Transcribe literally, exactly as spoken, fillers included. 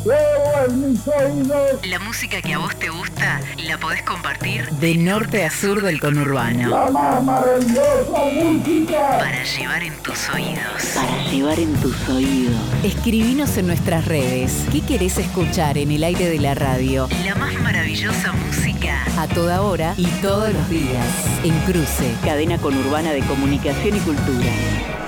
llevo en mis oídos La música que a vos te gusta la podés compartir de norte a sur del conurbano. la más maravillosa música. Para llevar en tus oídos. Para llevar en tus oídos. Escribinos en nuestras redes. ¿Qué querés escuchar en el aire de la radio? La más maravillosa música. A toda hora y todos los días. En Cruce. Cadena conurbana de comunicación y cultura.